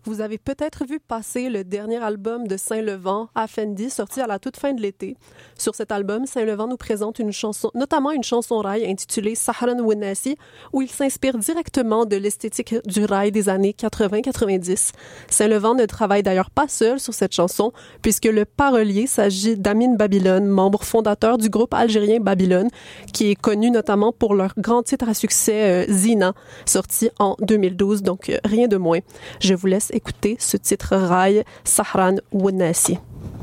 Vous avez peut-être vu passer le dernier album de Saint-Levant, Afendi, sorti à la toute fin de l'été. Sur cet album, Saint-Levant nous présente une chanson, notamment une chanson rail intitulée Sahran Wennasi, où il s'inspire directement de l'esthétique du rail des années 80-90. Saint-Levant ne travaille d'ailleurs pas seul sur cette chanson, puisque le parolier s'agit d'Amin Babylone, membre fondateur du groupe algérien Babylone, qui est connu notamment pour leur grand titre à succès Zina, sorti en 2012, donc rien de moins. Je vous laisse écouter ce titre rail, Sahran Wennasi.